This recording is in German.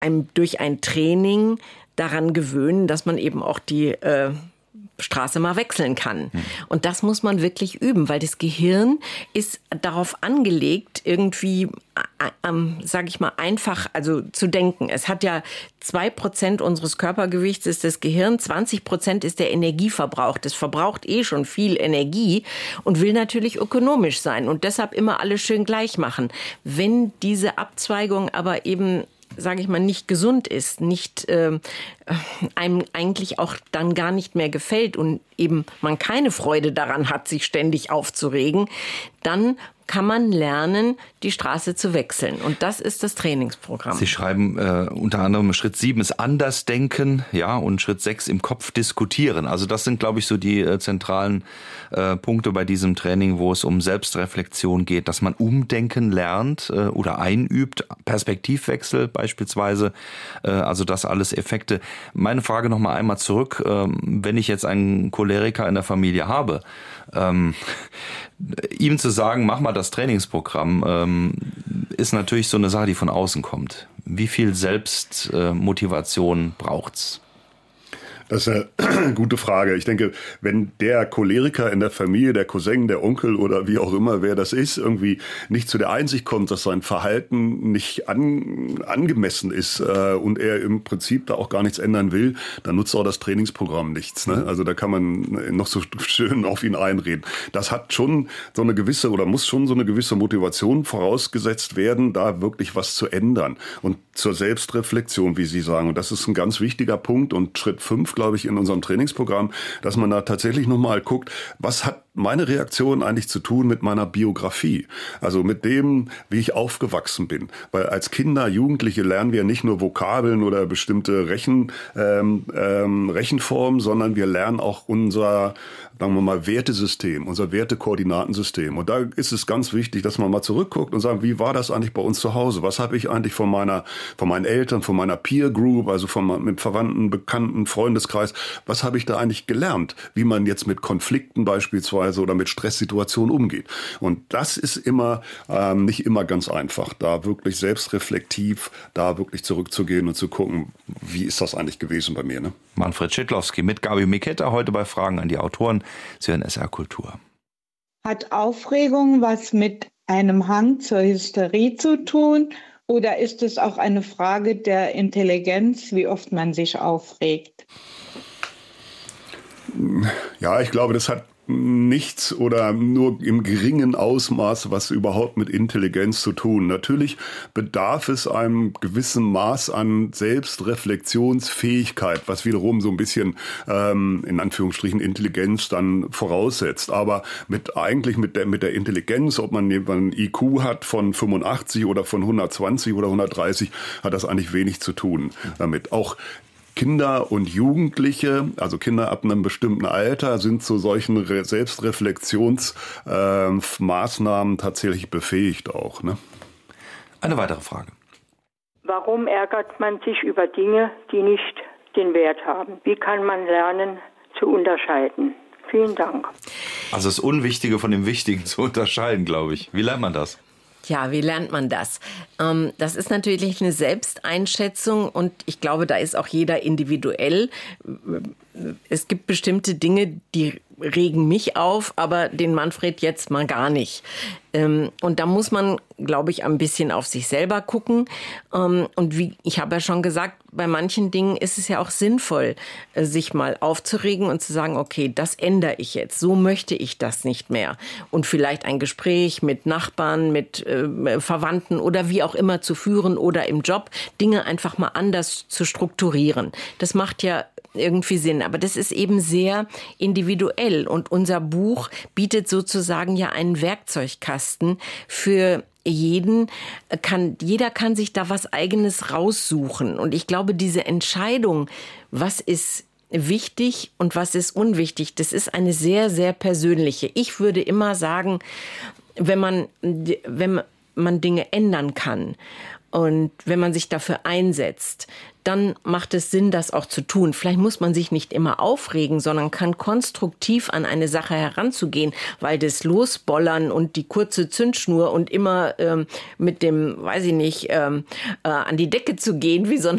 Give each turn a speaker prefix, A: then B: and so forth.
A: einem durch ein Training daran gewöhnen, dass man eben auch die Straße mal wechseln kann. Und das muss man wirklich üben, weil das Gehirn ist darauf angelegt, irgendwie, sage ich mal, einfach zu denken. Es hat ja 2% unseres Körpergewichts ist das Gehirn, 20% ist der Energieverbrauch. Das verbraucht schon viel Energie und will natürlich ökonomisch sein und deshalb immer alles schön gleich machen. Wenn diese Abzweigung aber eben, sage ich mal, nicht gesund ist, nicht einem eigentlich auch dann gar nicht mehr gefällt und eben man keine Freude daran hat, sich ständig aufzuregen, dann kann man lernen, die Straße zu wechseln. Und das ist das Trainingsprogramm.
B: Sie schreiben unter anderem, Schritt 7 ist Andersdenken, ja, und Schritt 6 im Kopf diskutieren. Also das sind, glaube ich, so die zentralen Punkte bei diesem Training, wo es um Selbstreflexion geht, dass man umdenken lernt oder einübt, Perspektivwechsel beispielsweise, also das alles Effekte. Meine Frage noch mal einmal zurück, wenn ich jetzt einen Choleriker in der Familie habe, ihm zu sagen, mach mal das Trainingsprogramm, ist natürlich so eine Sache, die von außen kommt. Wie viel Selbstmotivation braucht's?
C: Das ist eine gute Frage. Ich denke, wenn der Choleriker in der Familie, der Cousin, der Onkel oder wie auch immer, wer das ist, irgendwie nicht zu der Einsicht kommt, dass sein Verhalten nicht angemessen ist und er im Prinzip da auch gar nichts ändern will, dann nutzt auch das Trainingsprogramm nichts. Ne? Also da kann man noch so schön auf ihn einreden. Das hat schon so eine gewisse oder muss schon so eine gewisse Motivation vorausgesetzt werden, da wirklich was zu ändern. Und zur Selbstreflexion, wie Sie sagen. Und das ist ein ganz wichtiger Punkt und Schritt 5, glaube ich, in unserem Trainingsprogramm, dass man da tatsächlich nochmal guckt, was hat meine Reaktion eigentlich zu tun mit meiner Biografie? Also mit dem, wie ich aufgewachsen bin. Weil als Kinder, Jugendliche lernen wir nicht nur Vokabeln oder bestimmte Rechenformen, sondern wir lernen auch unser, sagen wir mal, Wertesystem, unser Wertekoordinatensystem. Und da ist es ganz wichtig, dass man mal zurückguckt und sagt, wie war das eigentlich bei uns zu Hause? Was habe ich eigentlich von meinen Eltern, von meiner Peer Group, also mit Verwandten, Bekannten, Freundeskreis, was habe ich da eigentlich gelernt? Wie man jetzt mit Konflikten beispielsweise oder mit Stresssituationen umgeht. Und das ist immer nicht immer ganz einfach, da wirklich selbstreflektiv, da wirklich zurückzugehen und zu gucken, wie ist das eigentlich gewesen bei mir. Ne?
B: Manfred Schidlowski mit Gabi Miketta heute bei Fragen an die Autoren. Sie hören SR Kultur.
D: Hat Aufregung was mit einem Hang zur Hysterie zu tun oder ist es auch eine Frage der Intelligenz, wie oft man sich aufregt?
C: Ja, ich glaube, das hat nichts oder nur im geringen Ausmaß was überhaupt mit Intelligenz zu tun. Natürlich bedarf es einem gewissen Maß an Selbstreflexionsfähigkeit, was wiederum so ein bisschen in Anführungsstrichen Intelligenz dann voraussetzt. Aber mit der Intelligenz, ob man einen IQ hat von 85 oder von 120 oder 130, hat das eigentlich wenig zu tun damit. Auch Kinder und Jugendliche, also Kinder ab einem bestimmten Alter, sind zu solchen Selbstreflexionsmaßnahmen tatsächlich befähigt auch. Ne?
B: Eine weitere Frage.
E: Warum ärgert man sich über Dinge, die nicht den Wert haben? Wie kann man lernen zu unterscheiden? Vielen Dank.
B: Also das Unwichtige von dem Wichtigen zu unterscheiden, glaube ich. Wie lernt man das?
A: Ja, wie lernt man das? Das ist natürlich eine Selbsteinschätzung und ich glaube, da ist auch jeder individuell. Es gibt bestimmte Dinge, die regen mich auf, aber den Manfred jetzt mal gar nicht. Und da muss man, glaube ich, ein bisschen auf sich selber gucken. Und wie ich habe ja schon gesagt, bei manchen Dingen ist es ja auch sinnvoll, sich mal aufzuregen und zu sagen, okay, das ändere ich jetzt. So möchte ich das nicht mehr. Und vielleicht ein Gespräch mit Nachbarn, mit Verwandten oder wie auch immer zu führen oder im Job, Dinge einfach mal anders zu strukturieren. Das macht ja irgendwie Sinn. Aber das ist eben sehr individuell. Und unser Buch bietet sozusagen ja einen Werkzeugkasten für jeden. Jeder kann sich da was Eigenes raussuchen. Und ich glaube, diese Entscheidung, was ist wichtig und was ist unwichtig, das ist eine sehr, sehr persönliche. Ich würde immer sagen, wenn man Dinge ändern kann und wenn man sich dafür einsetzt, dann macht es Sinn, das auch zu tun. Vielleicht muss man sich nicht immer aufregen, sondern kann konstruktiv an eine Sache heranzugehen, weil das Losbollern und die kurze Zündschnur und immer mit dem, weiß ich nicht, an die Decke zu gehen, wie so ein